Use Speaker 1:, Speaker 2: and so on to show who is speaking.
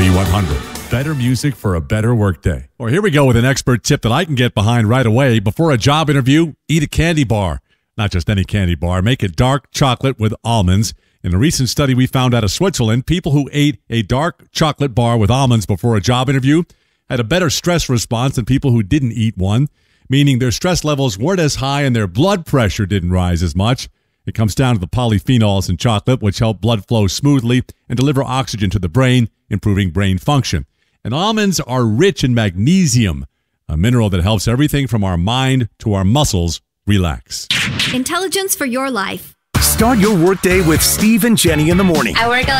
Speaker 1: Z100. Better music for a better workday. Or here we go with an expert tip that I can get behind right away. Before a job interview, eat a candy bar. Not just any candy bar. Make it dark chocolate with almonds. In a recent study we found out of Switzerland, people who ate a dark chocolate bar with almonds before a job interview had a better stress response than people who didn't eat one, meaning their stress levels weren't as high and their blood pressure didn't rise as much. It comes down to the polyphenols in chocolate, which help blood flow smoothly and deliver oxygen to the brain, improving brain function. And almonds are rich in magnesium, a mineral that helps everything from our mind to our muscles relax.
Speaker 2: Intelligence for your life.
Speaker 3: Start your workday with Steve and Jenny in the morning.
Speaker 4: I work